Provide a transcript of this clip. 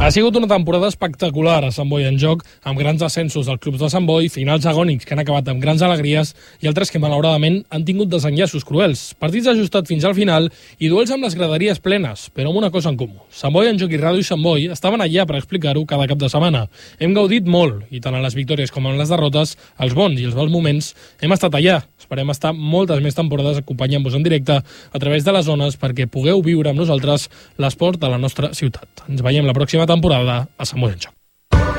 Ha sigut una temporada espectacular a Sant Boi en Joc, amb grans ascensos dels clubs de Sant Boi, finals agònics que han acabat amb grans alegries i altres que, malauradament, han tingut desenllaços cruels. Partits ajustats fins al final i duels amb les graderies plenes, però amb una cosa en comú. Sant Boi en Joc i Ràdio Sant Boi estaven allà per explicar-ho cada cap de setmana. Hem gaudit molt, i tant en les victòries com en les derrotes, els bons i els mals moments, hem estat allà. Esperem estar moltes més temporades acompanyant-vos en directe a través de les zones perquè pugueu viure amb nosaltres l'esport de la nostra ciutat. Ens veiem la pròxima temporada a Sant Boi en Joc.